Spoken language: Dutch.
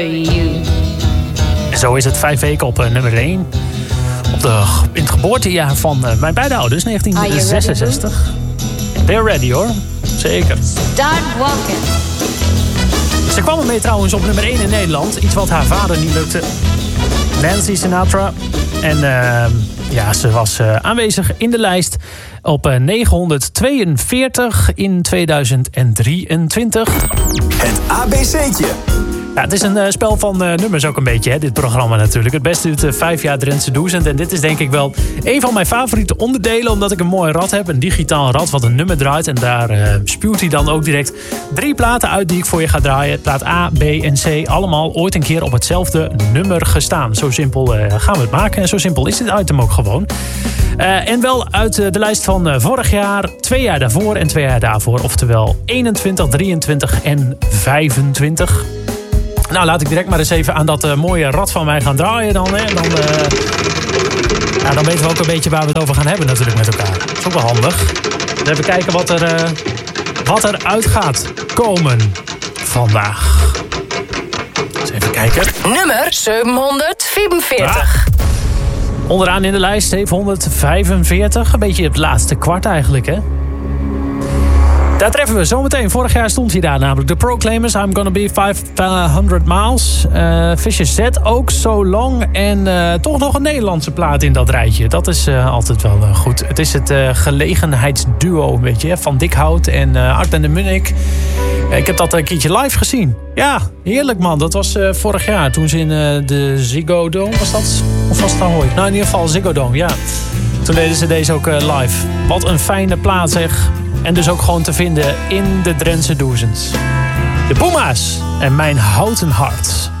En zo is het 5 weken op nummer 1. In het geboortejaar van mijn beide ouders, 1966. They're ready hoor, zeker. Start walking. Ze kwam ermee trouwens op nummer 1 in Nederland. Iets wat haar vader niet lukte. Nancy Sinatra. En ze was aanwezig in de lijst op 942 in 2023. Het ABC'tje. Ja, het is een spel van nummers ook een beetje, hè, dit programma natuurlijk. Het beste duurt 5 jaar Drentse Duizend. En dit is denk ik wel een van mijn favoriete onderdelen, omdat ik een mooi rad heb. Een digitaal rad wat een nummer draait. En daar spuwt hij dan ook direct 3 platen uit die ik voor je ga draaien. Plaat A, B en C. Allemaal ooit een keer op hetzelfde nummer gestaan. Zo simpel gaan we het maken. En zo simpel is dit item ook gewoon. En wel uit de lijst van vorig jaar, 2 jaar daarvoor en 2 jaar daarvoor. Oftewel 21, 23 en 25. Nou, laat ik direct maar eens even aan dat mooie rad van mij gaan draaien dan. Hè. Dan weten we ook een beetje waar we het over gaan hebben natuurlijk met elkaar. Dat is ook wel handig. Dus even kijken wat er uit gaat komen vandaag. Eens even kijken. Nummer 744. Onderaan in de lijst 745. Een beetje het laatste kwart eigenlijk, hè. Daar treffen we zometeen. Vorig jaar stond hij daar namelijk. The Proclaimers, I'm Gonna Be 500 Miles. Fisher Z, ook So Long. En toch nog een Nederlandse plaat in dat rijtje. Dat is altijd wel goed. Het is het gelegenheidsduo, weet je, van Dikhout en Art en de Munnik. Ik heb dat een keertje live gezien. Ja, heerlijk man. Dat was vorig jaar. Toen ze in de Ziggo Dome, was dat? Of was het Ahoy? Nou, in ieder geval Ziggo Dome, ja. Toen deden ze deze ook live. Wat een fijne plaat, zeg. En dus ook gewoon te vinden in de Drentse Duizend. De Puma's en Mijn Houten Hart.